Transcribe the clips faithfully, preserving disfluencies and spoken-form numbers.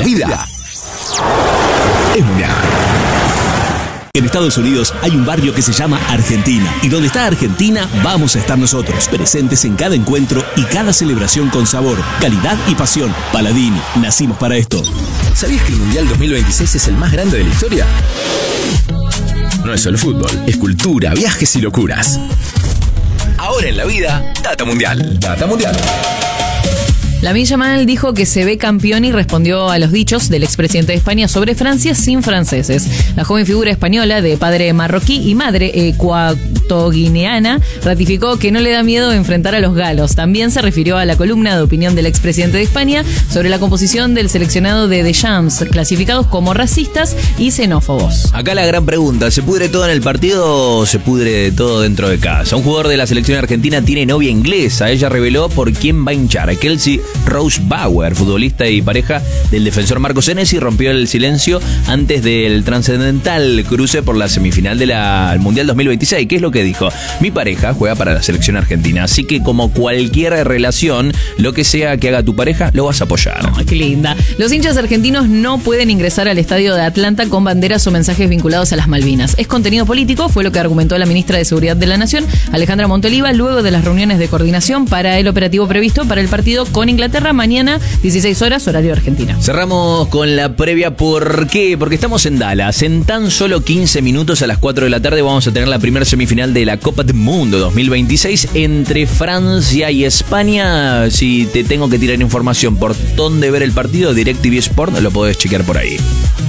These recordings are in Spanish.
vida es mundial. En Estados Unidos hay un barrio que se llama Argentina, y donde está Argentina vamos a estar nosotros, presentes en cada encuentro y cada celebración con sabor, calidad y pasión. Paladini, nacimos para esto. ¿Sabías que el Mundial dos mil veintiséis es el más grande de la historia? No es solo fútbol, es cultura, viajes y locuras. Ahora en la vida, Data Mundial. Data Mundial. Lamine Yamal dijo que se ve campeón y respondió a los dichos del expresidente de España sobre Francia sin franceses. La joven figura española de padre marroquí y madre ecuatoguineana ratificó que no le da miedo enfrentar a los galos. También se refirió a la columna de opinión del expresidente de España sobre la composición del seleccionado de Deschamps, clasificados como racistas y xenófobos. Acá la gran pregunta, ¿se pudre todo en el partido o se pudre todo dentro de casa? Un jugador de la selección argentina tiene novia inglesa. Ella reveló por quién va a hinchar. Kelsey Rose Bauer, futbolista y pareja del defensor Marco Senesi, rompió el silencio antes del trascendental cruce por la semifinal del Mundial dos mil veintiséis. ¿Qué es lo que dijo? Mi pareja juega para la selección argentina, así que como cualquier relación, lo que sea que haga tu pareja, lo vas a apoyar. Oh, qué linda. Los hinchas argentinos no pueden ingresar al estadio de Atlanta con banderas o mensajes vinculados a las Malvinas. Es contenido político, fue lo que argumentó la ministra de Seguridad de la Nación, Alejandra Montoliva, luego de las reuniones de coordinación para el operativo previsto para el partido con Inglaterra mañana, dieciséis horas, horario Argentina. Cerramos con la previa. ¿Por qué? Porque estamos en Dallas. En tan solo quince minutos, a las cuatro de la tarde, vamos a tener la primera semifinal de la Copa del Mundo dos mil veintiséis entre Francia y España. Si te tengo que tirar información por dónde ver el partido, DirecTV Sport, lo podés chequear por ahí.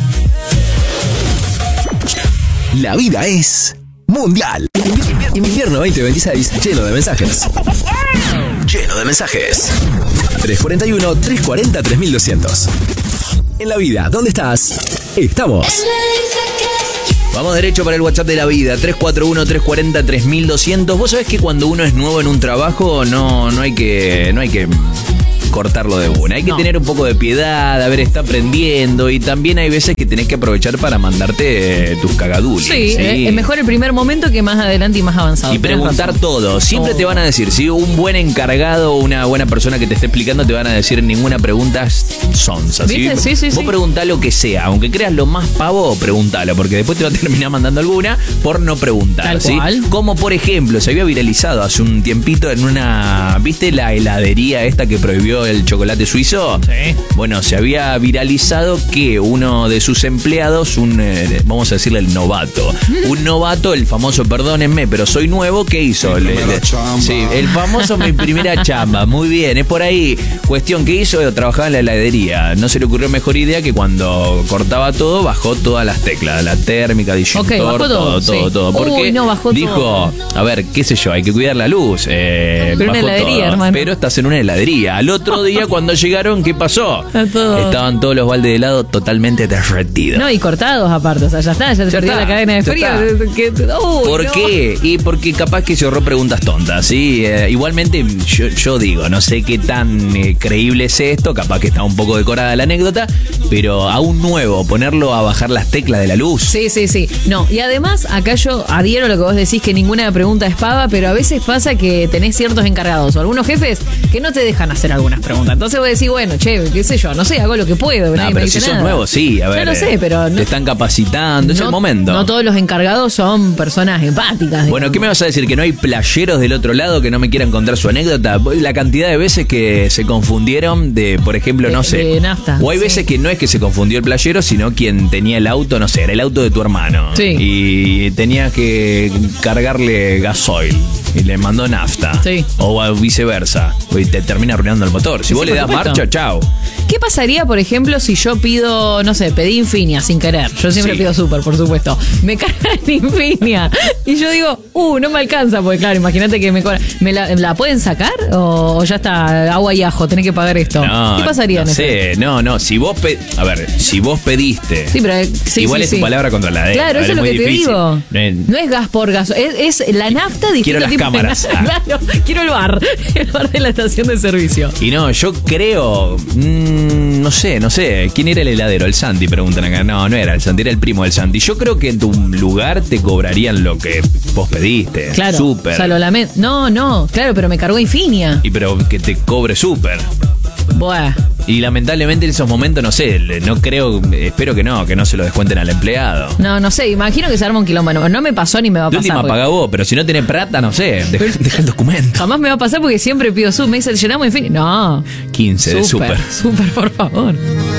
La vida es mundial. Invierno veinte veintiséis, lleno de mensajes. Lleno de mensajes. tres cuarenta y uno, tres cuarenta, tres mil doscientos. En la vida, ¿dónde estás? Estamos. Vamos derecho para el WhatsApp de la vida, tres cuatro uno, tres cuarenta, tres mil doscientos. Vos sabés que cuando uno es nuevo en un trabajo, no, no hay que... No hay que cortarlo de una. Hay que no. tener un poco de piedad, a ver, está aprendiendo, y también hay veces que tenés que aprovechar para mandarte eh, tus cagadules. Sí, ¿sí? Es mejor el primer momento que más adelante y más avanzado. Y preguntar todo. Siempre oh. te van a decir, si un buen encargado o una buena persona que te esté explicando te van a decir ninguna pregunta sonsa. ¿Sí? Sí, sí, Vos sí. preguntá lo que sea, aunque creas lo más pavo, preguntalo, porque después te va a terminar mandando alguna por no preguntar. Tal ¿sí? cual. Como por ejemplo, se había viralizado hace un tiempito en una, ¿viste la heladería esta que prohibió el chocolate suizo? Sí. Bueno, se había viralizado que uno de sus empleados, un eh, vamos a decirle el novato, un novato, el famoso perdónenme, pero soy nuevo, ¿qué hizo? Le, le, sí, el famoso mi primera chamba, muy bien, es por ahí. Cuestión, ¿qué hizo? Trabajaba en la heladería. No se le ocurrió mejor idea que cuando cortaba todo, bajó todas las teclas, la térmica, disyuntor, okay, bajó todo, todo, todo, sí. todo. Porque Uy, no, bajó dijo, todo. a ver, qué sé yo, hay que cuidar la luz. Eh, pero bajó una heladería, todo, hermano. pero estás en una heladería. Al otro día, cuando llegaron, ¿qué pasó? Todo. Estaban todos los baldes de helado totalmente derretidos. No, y cortados aparte, o sea, ya está, ya se Ya perdió está, la cadena de ya frío. Que, uy, ¿Por no. qué? Y porque capaz que se ahorró preguntas tontas, ¿sí? Eh, igualmente, yo, yo digo, no sé qué tan eh, creíble es esto, capaz que está un poco decorada la anécdota, pero a un nuevo, ponerlo a bajar las teclas de la luz. Sí, sí, sí. No, y además, acá yo adhiero a lo que vos decís, que ninguna pregunta es pava, pero a veces pasa que tenés ciertos encargados o algunos jefes que no te dejan hacer algunas preguntas. Entonces vos decís, bueno, che, qué sé yo, no sé, hago lo que puedo. No, nadie pero me dice si nada. sos nuevo, sí, a ver. Ya lo sé, pero no, te están capacitando, es no, el momento. No todos los encargados son personas empáticas. Bueno, ¿qué me vas a decir? ¿Que no hay playeros del otro lado que no me quieran contar su anécdota? La cantidad de veces que se confundieron de, por ejemplo, no de, sé. de nafta. O hay sí. veces que no es que se confundió el playero, sino quien tenía el auto, no sé, era el auto de tu hermano. Sí. Y tenía que cargarle gasoil y le mandó nafta. Sí. O viceversa. Y te termina arruinando el motor. Si Sí, vos sí, le das por supuesto. marcha, chao. ¿Qué pasaría, por ejemplo, si yo pido, no sé, pedí Infinia sin querer? Yo siempre Sí. pido Super, por supuesto. Me cargan Infinia. Y yo digo, uh, no me alcanza, porque claro, imagínate que me cobran. ¿Me la, la pueden sacar? ¿O ya está, agua y ajo, tenés que pagar esto? No, ¿Qué pasaría no en sé, eso? no, no. Si vos pe- a ver, si vos pediste. Sí, pero sí, igual sí, es sí. tu palabra contra la de él. Claro, A ver, eso es lo muy que te difícil. digo. No, No es gas por gas, es, es la nafta distinto Quiero las tipo de cámaras. nafta. Claro, quiero el bar, el bar de la estación de servicio. Y no, yo creo, mmm, no sé, no sé, ¿quién era el heladero? El Santi, preguntan acá. No, no era el Santi, era el primo del Santi. Yo creo que en tu lugar te cobrarían lo que vos pediste. Claro, Súper. o sea, lo lamento. No, no, claro, pero me cargó Infinia. Y pero que te cobre súper. Buah, Y lamentablemente en esos momentos, no sé, no creo, espero que no, que no se lo descuenten al empleado. No, no sé, imagino que se arma un quilombo. No, no me pasó ni me va a De pasar. última porque paga vos, pero si no tenés plata, no sé, deja, deja el documento. Jamás me va a pasar porque siempre pido sub. Me dice, llenamos Infinity. No. quince de Súper, súper. súper, por favor.